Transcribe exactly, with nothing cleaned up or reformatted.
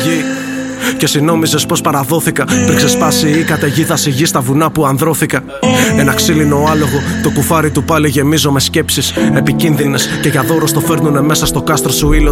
γη. Και εσύ νόμιζες πως παραδόθηκα πριν ξεσπάσει η καταιγίδα στη γη στα βουνά που ανδρώθηκα. Ένα ξύλινο άλογο, το κουφάρι του πάλι γεμίζω με σκέψεις επικίνδυνες. Και για δώρο στο φέρνουνε μέσα στο κάστρο σου ήλο